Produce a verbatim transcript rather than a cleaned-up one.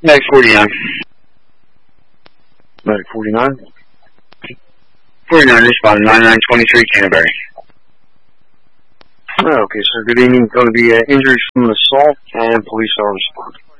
Medic forty-nine. Medic forty-nine. forty-nine, respond ninety-nine twenty-three Canterbury. Okay, sir. Good evening. Going to be uh, injuries from an assault and police are responding.